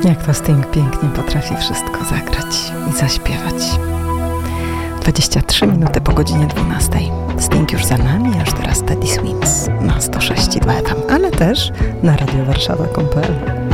Jak to Sting pięknie potrafi wszystko zagrać i zaśpiewać. 23 minuty po godzinie 12. Sting już za nami, aż teraz Teddy Swims na 106,2 FM, ale też na radiowarszawa.pl.